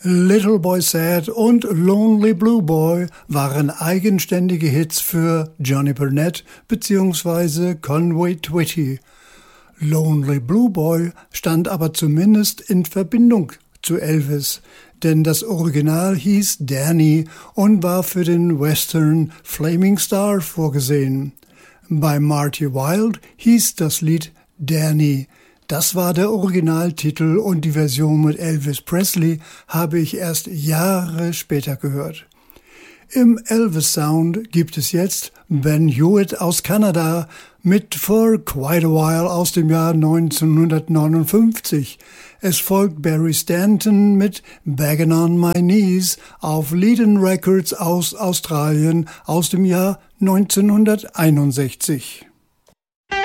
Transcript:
Little Boy Sad und Lonely Blue Boy waren eigenständige Hits für Johnny Burnett bzw. Conway Twitty. Lonely Blue Boy stand aber zumindest in Verbindung zu Elvis, denn das Original hieß Danny und war für den Western Flaming Star vorgesehen. Bei Marty Wilde hieß das Lied Danny. Das war der Originaltitel und die Version mit Elvis Presley habe ich erst Jahre später gehört. Im Elvis-Sound gibt es jetzt Ben Hewitt aus Kanada mit For Quite a While aus dem Jahr 1959. Es folgt Barry Stanton mit Beggin' on My Knees auf Leadin' Records aus Australien aus dem Jahr 1961.